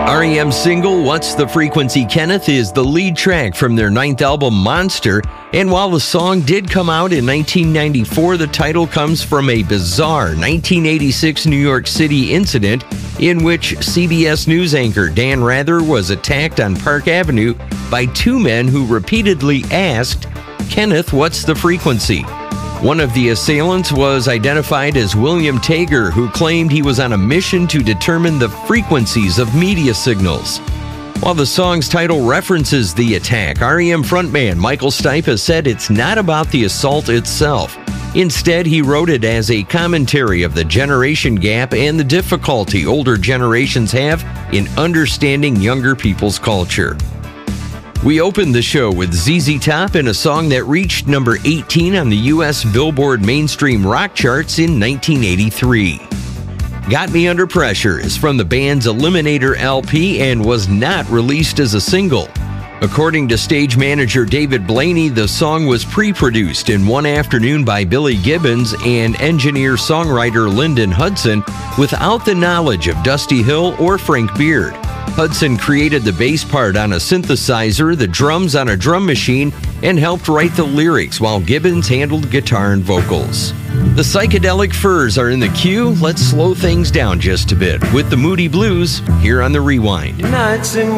REM's single, What's the Frequency, Kenneth, is the lead track from their 9th album, Monster. And while the song did come out in 1994, the title comes from a bizarre 1986 New York City incident in which CBS News anchor Dan Rather was attacked on Park Avenue by two men who repeatedly asked, Kenneth, what's the frequency? One of the assailants was identified as William Tager, who claimed he was on a mission to determine the frequencies of media signals. While the song's title references the attack, REM frontman Michael Stipe has said it's not about the assault itself. Instead, he wrote it as a commentary of the generation gap and the difficulty older generations have in understanding younger people's culture. We opened the show with ZZ Top in a song that reached number 18 on the U.S. Billboard mainstream rock charts in 1983. Got Me Under Pressure is from the band's Eliminator LP and was not released as a single. According to stage manager David Blaney, the song was pre-produced in one afternoon by Billy Gibbons and engineer-songwriter Lyndon Hudson without the knowledge of Dusty Hill or Frank Beard. Hudson created the bass part on a synthesizer, the drums on a drum machine, and helped write the lyrics while Gibbons handled guitar and vocals. The Psychedelic Furs are in the queue. Let's slow things down just a bit with the Moody Blues here on The Rewind. Nights in